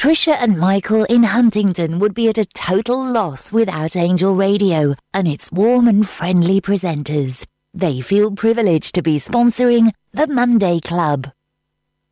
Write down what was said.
Trisha and Michael in Huntingdon would be at a total loss without Angel Radio and its warm and friendly presenters. They feel privileged to be sponsoring the Monday Club.